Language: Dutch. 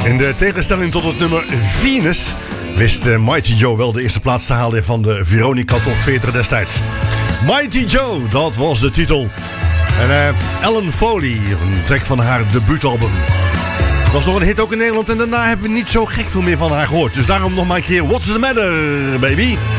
In de tegenstelling tot het nummer Venus wist Mighty Joe wel de eerste plaats te halen van de Veronica Top 40 destijds. Mighty Joe, dat was de titel. En Ellen Foley, een track van haar debuutalbum. Het was nog een hit ook in Nederland en daarna hebben we niet zo gek veel meer van haar gehoord. Dus daarom nog maar een keer What's the Matter, baby?